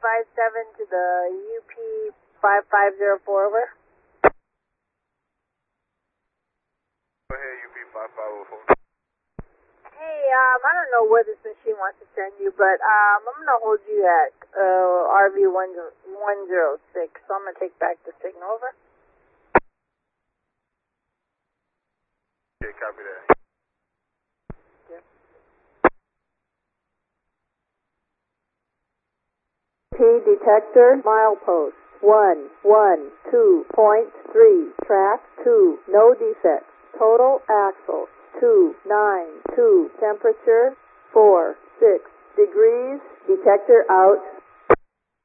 557 to the UP 5504, over. Go ahead, UP 5504. Hey, I don't know where this machine wants to send you, but I'm going to hold you at RV 106, so I'm going to take back the signal, over. Okay, copy that. Yeah. P detector, milepost 112.3, track 2, no defects, total axle 292, temperature 46 degrees, detector out.